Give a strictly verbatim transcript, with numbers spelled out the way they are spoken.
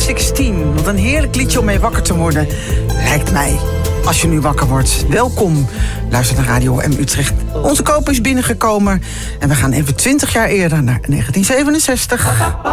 zestien. Wat een heerlijk liedje om mee wakker te worden, lijkt mij. Als je nu wakker wordt, welkom. Luister naar Radio M Utrecht. Onze koper is binnengekomen. En we gaan even twintig jaar eerder naar negentien zevenenzestig.